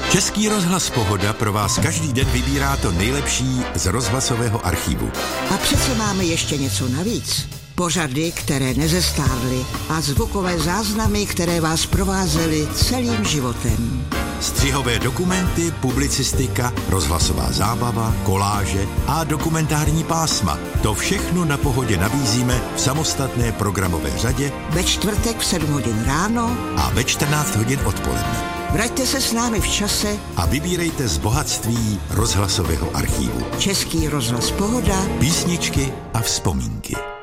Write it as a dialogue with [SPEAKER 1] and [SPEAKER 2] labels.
[SPEAKER 1] Český rozhlas Pohoda pro vás každý den vybírá to nejlepší z rozhlasového archivu.
[SPEAKER 2] A přece máme ještě něco navíc. Pořady, které nezestárly a zvukové záznamy, které vás provázely celým životem.
[SPEAKER 1] Střihové dokumenty, publicistika, rozhlasová zábava, koláže a dokumentární pásma. To všechno na Pohodě nabízíme v samostatné programové řadě
[SPEAKER 2] Ve čtvrtek v 7 hodin ráno
[SPEAKER 1] a ve 14 hodin odpoledne.
[SPEAKER 2] vraťte se s námi v čase
[SPEAKER 1] A vybírejte z bohatství rozhlasového archivu.
[SPEAKER 2] Český rozhlas Pohoda.
[SPEAKER 1] Písničky a vzpomínky.